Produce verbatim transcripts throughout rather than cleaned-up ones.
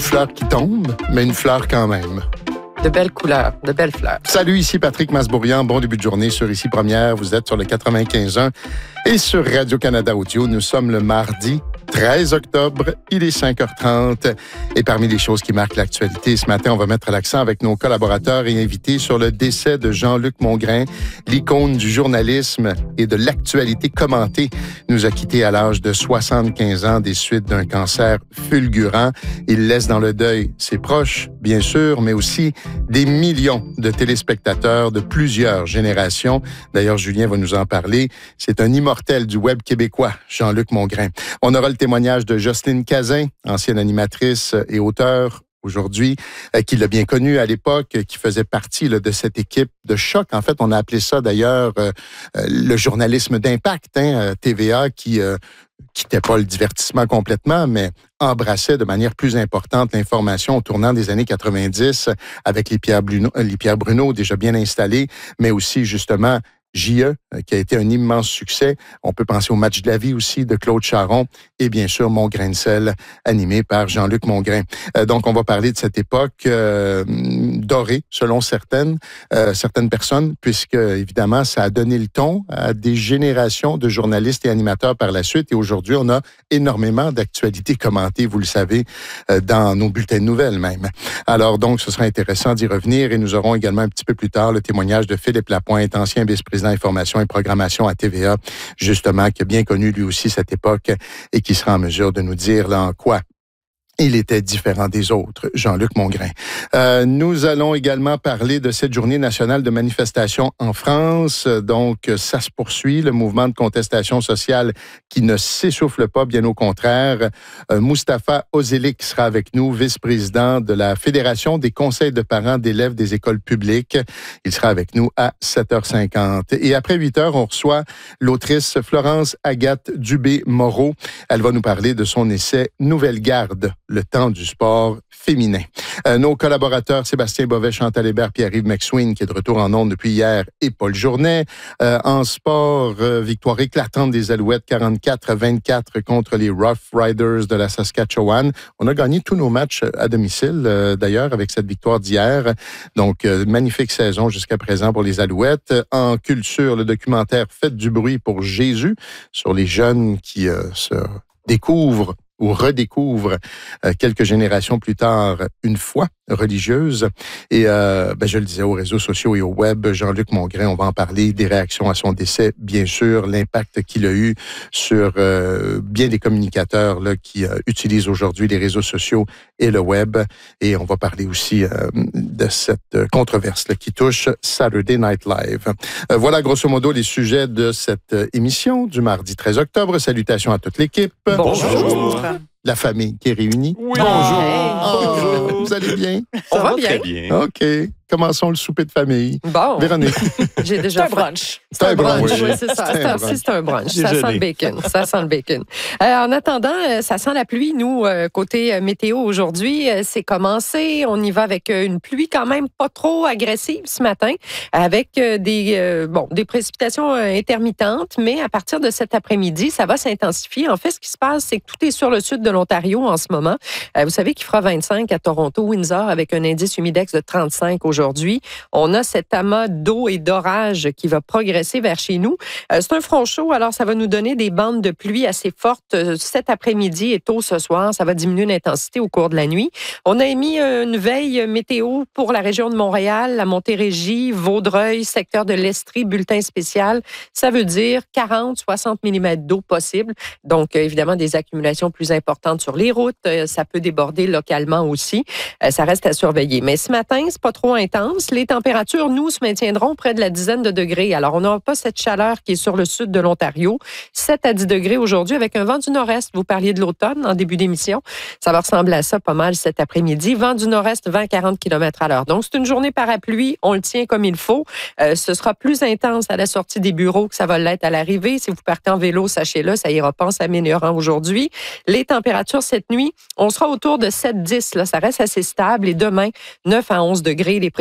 fleur qui tombe, mais une fleur quand même. De belles couleurs, de belles fleurs. Salut, ici Patrick Masbourian. Bon début de journée sur Ici Première. Vous êtes sur le quatre-vingt-quinze point un et sur Radio-Canada Audio. Nous sommes le mardi treize octobre. Il est cinq heures trente. Et parmi les choses qui marquent l'actualité, ce matin, on va mettre l'accent avec nos collaborateurs et invités sur le décès de Jean-Luc Mongrain, l'icône du journalisme et de l'actualité commentée. Nous a quittés à l'âge de soixante-quinze ans des suites d'un cancer fulgurant. Il laisse dans le deuil ses proches, bien sûr, mais aussi des millions de téléspectateurs de plusieurs générations. D'ailleurs, Julien va nous en parler. C'est un immortel du web québécois, Jean-Luc Mongrain. On aura le témoignage de Jocelyne Cazin, ancienne animatrice et auteure aujourd'hui, euh, qui l'a bien connu à l'époque, qui faisait partie là, de cette équipe de choc. En fait, on a appelé ça d'ailleurs euh, euh, le journalisme d'impact, hein, T V A, qui euh, quittait pas le divertissement complètement, mais embrassait de manière plus importante l'information au tournant des années quatre-vingt-dix avec les Pierre Bruno, les Pierre Bruno déjà bien installés, mais aussi justement J E, qui a été un immense succès. On peut penser au Match de la vie aussi de Claude Charon et bien sûr Mon grain de sel, animé par Jean-Luc Mongrain. Euh, donc, on va parler de cette époque euh, dorée, selon certaines, euh, certaines personnes, puisque évidemment, ça a donné le ton à des générations de journalistes et animateurs par la suite. Et aujourd'hui, on a énormément d'actualités commentées, vous le savez, euh, dans nos bulletins de nouvelles même. Alors donc, ce sera intéressant d'y revenir et nous aurons également un petit peu plus tard le témoignage de Philippe Lapointe, ancien vice-président information et programmation à T V A, justement, qui a bien connu lui aussi cette époque et qui sera en mesure de nous dire là en quoi il était différent des autres, Jean-Luc Mongrain. Euh, nous allons également parler de cette journée nationale de manifestation en France. Donc, ça se poursuit, le mouvement de contestation sociale qui ne s'essouffle pas, bien au contraire. Euh, Mustapha Ozelik sera avec nous, vice-président de la Fédération des conseils de parents d'élèves des écoles publiques. Il sera avec nous à sept heures cinquante. Et après huit heures, on reçoit l'autrice Florence Agathe Dubé-Moreau. Elle va nous parler de son essai « Nouvelle garde ». Le temps du sport féminin. Euh, nos collaborateurs Sébastien Bovet, Chantal Hébert, Pierre-Yves McSween, qui est de retour en ondes depuis hier, et Paul Journet. Euh, en sport, euh, victoire éclatante des Alouettes, quarante-quatre à vingt-quatre contre les Rough Riders de la Saskatchewan. On a gagné tous nos matchs à domicile, euh, d'ailleurs, avec cette victoire d'hier. Donc, euh, magnifique saison jusqu'à présent pour les Alouettes. En culture, le documentaire Faites du bruit pour Jésus, sur les jeunes qui euh, se découvrent ou redécouvre euh, quelques générations plus tard une foi religieuse. Et euh, ben, je le disais, aux réseaux sociaux et au web, Jean-Luc Mongrain, on va en parler, des réactions à son décès, bien sûr, l'impact qu'il a eu sur euh, bien des communicateurs là, qui euh, utilisent aujourd'hui les réseaux sociaux et le web. Et on va parler aussi euh, de cette controverse là, qui touche Saturday Night Live. Euh, voilà, grosso modo, les sujets de cette émission du mardi treize octobre. Salutations à toute l'équipe. Bonjour. Bonjour. La famille qui est réunie. Oui. Bonjour. Hey. Oh, vous allez bien? On Ça va va bien. très bien. OK. Commençons le souper de famille. Bon. Véronique. J'ai C'est déjà un fait. brunch. C'est un brunch, Oui. oui, c'est ça. C'est C'est un un, brunch. c'est un brunch. Ça Déjeuner. sent le bacon. Ça sent le bacon. Euh, en attendant, euh, ça sent la pluie. Nous, euh, côté euh, météo aujourd'hui, euh, c'est commencé. On y va avec euh, une pluie quand même pas trop agressive ce matin, avec euh, des, euh, bon, des précipitations euh, intermittentes, mais à partir de cet après-midi, ça va s'intensifier. En fait, ce qui se passe, c'est que tout est sur le sud de l'Ontario en ce moment. Euh, vous savez qu'il fera vingt-cinq à Toronto, Windsor, avec un indice humidex de trente-cinq aujourd'hui. On a cet amas d'eau et d'orage qui va progresser vers chez nous. Euh, c'est un front chaud, alors ça va nous donner des bandes de pluie assez fortes euh, cet après-midi et tôt ce soir. Ça va diminuer l'intensité au cours de la nuit. On a émis une veille météo pour la région de Montréal, la Montérégie, Vaudreuil, secteur de l'Estrie, bulletin spécial. Ça veut dire quarante à soixante millimètres d'eau possible. Donc, euh, évidemment, des accumulations plus importantes sur les routes. Euh, ça peut déborder localement aussi. Euh, ça reste à surveiller. Mais ce matin, c'est pas trop intense. Les températures températures, nous, se maintiendront près de la dizaine de degrés. Alors, on n'aura pas cette chaleur qui est sur le sud de l'Ontario. sept à dix degrés aujourd'hui avec un vent du nord-est. Vous parliez de l'automne en début d'émission. Ça va ressembler à ça pas mal cet après-midi. Vent du nord-est, vingt à quarante kilomètres à l'heure. Donc, c'est une journée parapluie. On le tient comme il faut. Euh, ce sera plus intense à la sortie des bureaux que ça va l'être à l'arrivée. Si vous partez en vélo, sachez-le, ça ira pas en s'améliorant aujourd'hui. Les températures cette nuit, on sera autour de sept à dix. Là, ça reste assez stable. Et demain, neuf à onze degrés. Les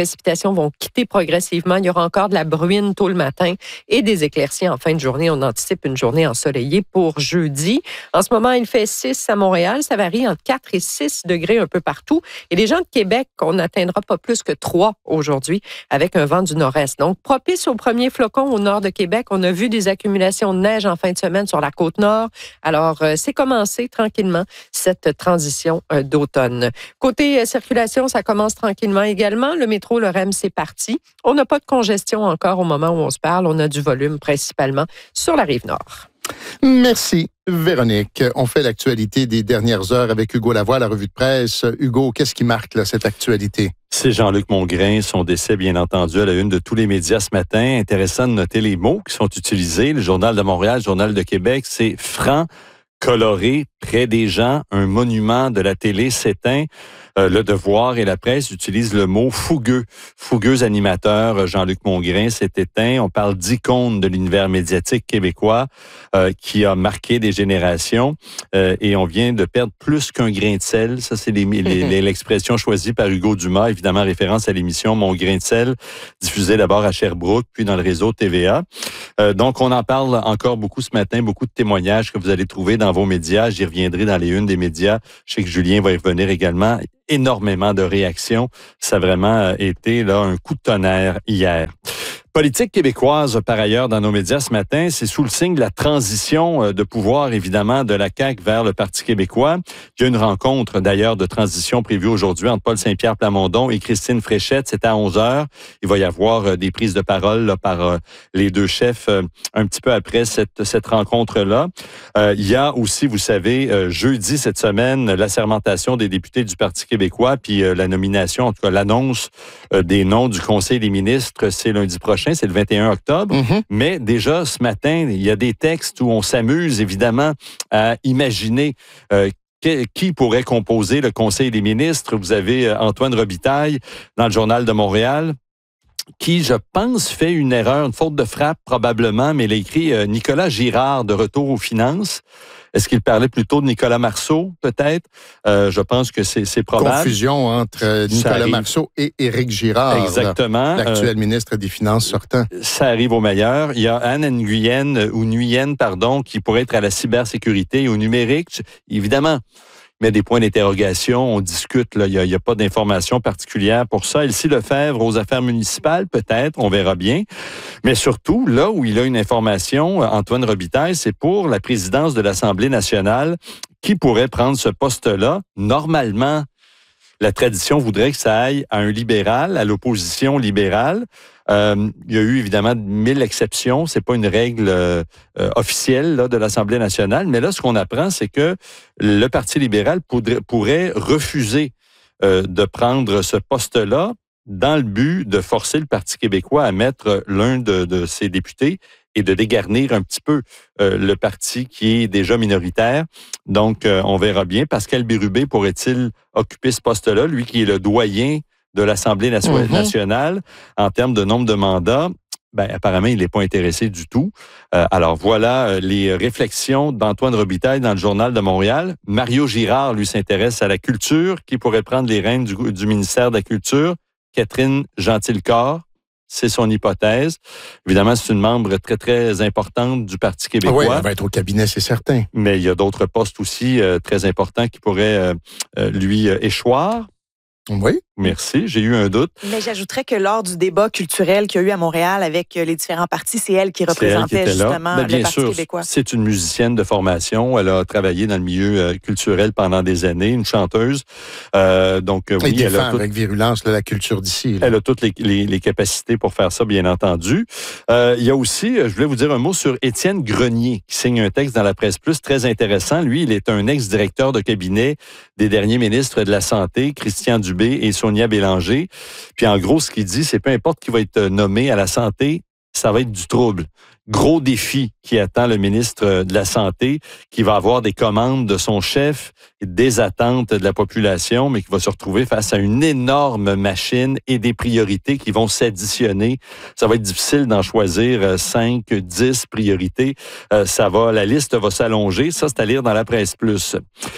précipitations vont quitter progressivement. Il y aura encore de la bruine tôt le matin et des éclaircies en fin de journée. On anticipe une journée ensoleillée pour jeudi. En ce moment, il fait six à Montréal. Ça varie entre quatre et six degrés un peu partout. Et les gens de Québec, on n'atteindra pas plus que trois aujourd'hui avec un vent du nord-est. Donc, propice aux premiers flocons au nord de Québec. On a vu des accumulations de neige en fin de semaine sur la côte nord. Alors, euh, c'est commencé tranquillement cette transition euh, d'automne. Côté euh, circulation, ça commence tranquillement également. Le métro, le R E M, c'est parti. On n'a pas de congestion encore au moment où on se parle. On a du volume principalement sur la rive nord. Merci, Véronique. On fait l'actualité des dernières heures avec Hugo Lavoie, la revue de presse. Hugo, qu'est-ce qui marque là, cette actualité? C'est Jean-Luc Mongrain, son décès, bien entendu, à la une de tous les médias ce matin. Intéressant de noter les mots qui sont utilisés. Le Journal de Montréal, le Journal de Québec, c'est franc, coloré, près des gens, un monument de la télé s'éteint. Euh, le Devoir et la presse utilisent le mot fougueux. Fougueux animateur, Jean-Luc Mongrain s'est éteint. On parle d'icône de l'univers médiatique québécois euh, qui a marqué des générations euh, et on vient de perdre plus qu'un grain de sel. Ça, c'est les, les, les, l'expression choisie par Hugo Dumas, évidemment référence à l'émission Mon grain de sel, diffusée d'abord à Sherbrooke, puis dans le réseau T V A. Euh, donc, on en parle encore beaucoup ce matin, beaucoup de témoignages que vous allez trouver dans vos médias. J'y reviendrai dans les unes des médias. Je sais que Julien va y revenir également. Énormément de réactions. Ça a vraiment été là un coup de tonnerre hier. Politique québécoise, par ailleurs, dans nos médias ce matin, c'est sous le signe de la transition de pouvoir, évidemment, de la C A Q vers le Parti québécois. Il y a une rencontre, d'ailleurs, de transition prévue aujourd'hui entre Paul Saint-Pierre Plamondon et Christine Fréchette. C'est à onze heures. Il va y avoir des prises de parole là, par les deux chefs un petit peu après cette, cette rencontre-là. Euh, il y a aussi, vous savez, jeudi cette semaine, l'assermentation des députés du Parti québécois, puis la nomination, en tout cas l'annonce des noms du Conseil des ministres, c'est lundi prochain. C'est le vingt et un octobre. Mm-hmm. Mais déjà, ce matin, il y a des textes où on s'amuse, évidemment, à imaginer euh, qui pourrait composer le Conseil des ministres. Vous avez Antoine Robitaille dans le Journal de Montréal, qui, je pense, fait une erreur, une faute de frappe probablement, mais il a écrit euh, Nicolas Girard de retour aux finances. Est-ce qu'il parlait plutôt de Nicolas Marceau, peut-être? Euh, je pense que c'est, c'est probable. Confusion entre Nicolas Marceau et Éric Girard. Exactement. L'actuel euh, ministre des Finances sortant. Ça arrive au meilleur. Il y a Anne Nguyen, ou Nguyen, pardon, qui pourrait être à la cybersécurité et au numérique. Évidemment, il y a des points d'interrogation, on discute, là, il n'y a, a pas d'informations particulières pour ça. Elsie Lefebvre aux affaires municipales, peut-être, on verra bien. Mais surtout, là où il a une information, Antoine Robitaille, c'est pour la présidence de l'Assemblée nationale. Qui pourrait prendre ce poste-là? Normalement, la tradition voudrait que ça aille à un libéral, à l'opposition libérale. Euh, il y a eu évidemment mille exceptions. C'est pas une règle euh, officielle là, de l'Assemblée nationale. Mais là, ce qu'on apprend, c'est que le Parti libéral pourrait, pourrait refuser euh, de prendre ce poste-là dans le but de forcer le Parti québécois à mettre l'un de, de ses députés et de dégarnir un petit peu euh, le parti qui est déjà minoritaire. Donc, euh, on verra bien. Pascal Bérubé pourrait-il occuper ce poste-là, lui qui est le doyen de l'Assemblée nationale, mm-hmm. en termes de nombre de mandats? Ben, apparemment, il n'est pas intéressé du tout. Euh, alors, voilà euh, les réflexions d'Antoine Robitaille dans le Journal de Montréal. Mario Girard, lui, s'intéresse à la culture. Qui pourrait prendre les rênes du, du ministère de la Culture? Catherine Gentilcorps. C'est son hypothèse. Évidemment, c'est une membre très, très importante du Parti québécois. Oui, elle va être au cabinet, c'est certain. Mais il y a d'autres postes aussi euh, très importants qui pourraient euh, euh, lui euh, échoir. Oui. Merci, j'ai eu un doute. Mais j'ajouterais que lors du débat culturel qu'il y a eu à Montréal avec les différents partis, c'est elle qui représentait elle qui justement ben, le Parti sûr, québécois. C'est une musicienne de formation. Elle a travaillé dans le milieu euh, culturel pendant des années, une chanteuse. Euh, donc, oui, elle défend elle a tout... avec virulence là, la culture d'ici. Là. Elle a toutes les, les, les capacités pour faire ça, bien entendu. Euh, il y a aussi, je voulais vous dire un mot sur Étienne Grenier, qui signe un texte dans la Presse Plus très intéressant. Lui, il est un ex-directeur de cabinet des derniers ministres de la Santé, Christian Dubé et Sonia Bélanger. Puis en gros, ce qu'il dit, c'est peu importe qui va être nommé à la santé, ça va être du trouble. Gros défi qui attend le ministre de la Santé, qui va avoir des commandes de son chef, des attentes de la population, mais qui va se retrouver face à une énorme machine et des priorités qui vont s'additionner. Ça va être difficile d'en choisir cinq, dix priorités. Ça va, la liste va s'allonger. Ça, c'est à lire dans la Presse Plus.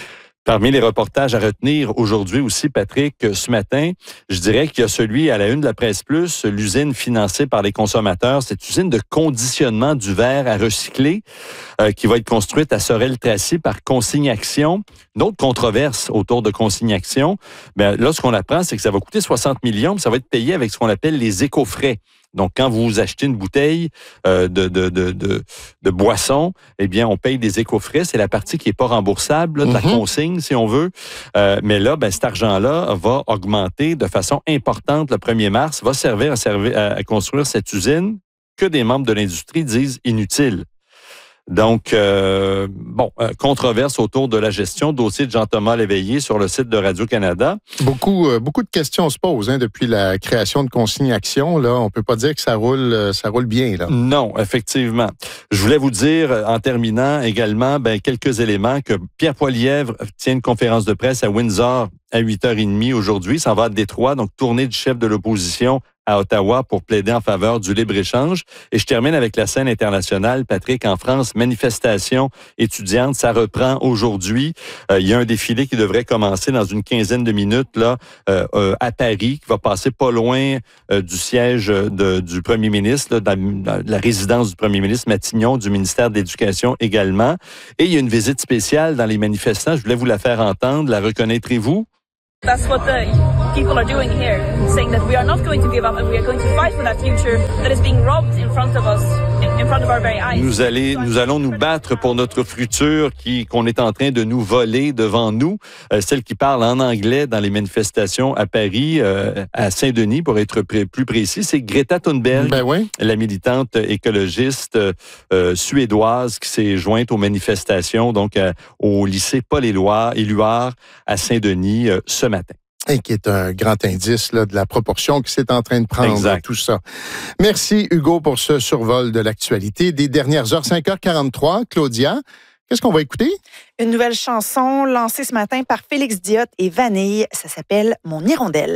Parmi les reportages à retenir aujourd'hui aussi, Patrick, ce matin, je dirais qu'il y a celui à la une de la Presse Plus, l'usine financée par les consommateurs, cette usine de conditionnement du verre à recycler euh, qui va être construite à Sorel-Tracy par Consigne Action. Une autre controverse autour de Consigne Action, bien, là, ce qu'on apprend, c'est que ça va coûter soixante millions, puis ça va être payé avec ce qu'on appelle les éco-frais. Donc, quand vous achetez une bouteille euh, de, de, de, de, de boisson, eh bien, on paye des éco-frais. C'est la partie qui n'est pas remboursable là, de la mm-hmm. consigne, si on veut. Euh, mais là, ben, cet argent-là va augmenter de façon importante le premier mars, va servir à, servir à, à construire cette usine que des membres de l'industrie disent inutile. Donc, euh, bon, euh, controverse autour de la gestion, dossier de Jean-Thomas Léveillé sur le site de Radio-Canada. Beaucoup, euh, beaucoup de questions se posent hein, depuis la création de Consigne Action. Là, on peut pas dire que ça roule, euh, ça roule bien. Là. Non, effectivement. Je voulais vous dire, en terminant également, ben, quelques éléments que Pierre Poilievre tient une conférence de presse à Windsor à huit heures trente aujourd'hui. Ça va à Détroit, donc tournée du chef de l'opposition à Ottawa pour plaider en faveur du libre-échange. Et je termine avec la scène internationale. Patrick, en France, manifestation étudiante, ça reprend aujourd'hui. Euh, il y a un défilé qui devrait commencer dans une quinzaine de minutes là euh, euh, à Paris, qui va passer pas loin euh, du siège de, du premier ministre, là, de, la, de la résidence du premier ministre, Matignon, du ministère de l'Éducation également. Et il y a une visite spéciale dans les manifestants. Je voulais vous la faire entendre. La reconnaîtrez-vous? That's what the people are doing here, saying that we are not going to give up and we are going to fight for that future that is being robbed in front of us, in front of our very eyes. Nous, allez, nous allons nous battre pour notre futur qui, qu'on est en train de nous voler devant nous. Euh, celle qui parle en anglais dans les manifestations à Paris, euh, à Saint-Denis, pour être pré- plus précis, c'est Greta Thunberg, ben oui. la militante écologiste euh, suédoise qui s'est jointe aux manifestations, donc euh, au lycée Paul-Éluard à Saint-Denis euh, ce matin. Et qui est un grand indice là, de la proportion que c'est en train de prendre, exact. Tout ça. Merci, Hugo, pour ce survol de l'actualité des dernières heures. cinq heures quarante-trois, Claudia, qu'est-ce qu'on va écouter? Une nouvelle chanson lancée ce matin par Félix Diot et Vanille. Ça s'appelle « Mon hirondelle ».